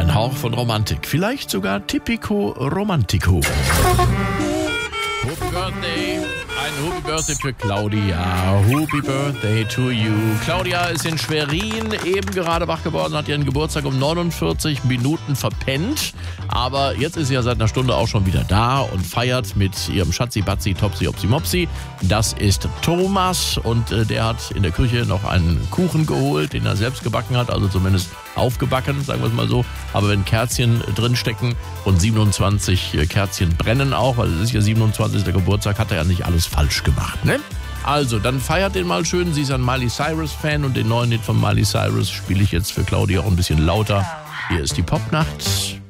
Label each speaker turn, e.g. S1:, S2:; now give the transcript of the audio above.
S1: Ein Hauch von Romantik. Vielleicht sogar Typico Romantico. Happy Birthday. Ein Happy Birthday für Claudia. Happy Birthday to you. Claudia ist in Schwerin eben gerade wach geworden, hat ihren Geburtstag um 49 Minuten verpennt. Aber jetzt ist sie ja seit einer Stunde auch schon wieder da und feiert mit ihrem Schatzi, Batzi, Topsi, Opsi, Mopsi. Das ist Thomas und der hat in der Küche noch einen Kuchen geholt, den er selbst gebacken hat, also zumindest aufgebacken, sagen wir es mal so. Aber wenn Kerzchen drinstecken und 27 Kerzchen brennen auch, weil es ist ja 27. Geburtstag, hat er ja nicht alles falsch gemacht, ne? Also, dann feiert den mal schön. Sie ist ein Miley Cyrus-Fan und den neuen Lied von Miley Cyrus spiele ich jetzt für Claudia auch ein bisschen lauter. Hier ist die Popnacht.